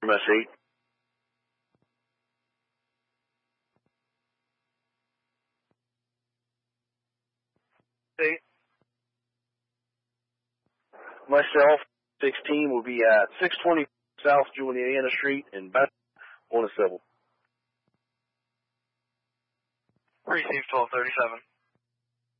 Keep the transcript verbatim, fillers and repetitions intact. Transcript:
M S eight. Eight. Myself, sixteen, will be at six twenty South Juliana Street in Baton on a civil. Received twelve thirty-seven.